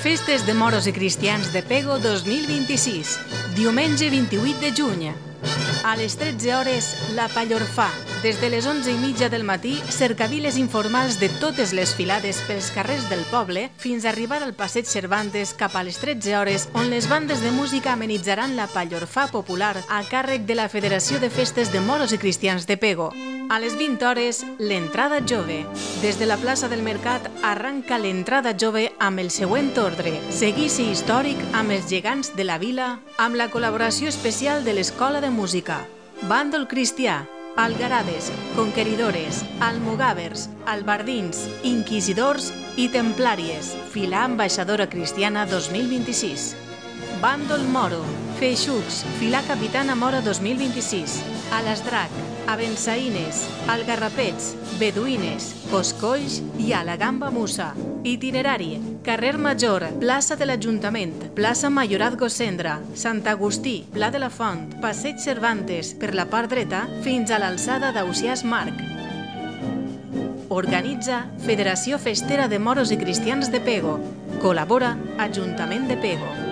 Festes de Moros i Cristians de Pego 2026, diumenge 28 de juny. A les 13 hores, la Pallorfà. Des de les 11:30 del matí, cercaviles informals de totes les filades pels carrers del poble fins a arribar al passeig Cervantes cap a les 13 hores, on les bandes de música amenitzaran la Pallorfà popular a càrrec de la Federació de Festes de Moros i Cristians de Pego. A les 20 hores, l'entrada jove. Des de la plaça del Mercat arranca l'entrada jove amb el següent ordre: seguici històric amb els gegants de la vila, amb la col·laboració especial de l'Escola de Música, Bàndol Cristià, Algarades, Conqueridores, Almogàvers, Albardins, Inquisidors i Templàries, Filà Ambaixadora Cristiana 2026. Bàndol Moro, Feixucs, Filà Capitana Mora 2026, Alasdrac, Abençaïnes, Algarrapets, Beduïnes, Coscolls i a la Gamba Musa. Itinerari: Carrer Major, plaça de l'Ajuntament, plaça Majorat Gossendra, Sant Agustí, Pla de la Font, Passeig Cervantes per la part dreta fins a l'alçada d'Ausiàs Marc. Organitza Federació Festera de Moros i Cristians de Pego. Col·labora Ajuntament de Pego.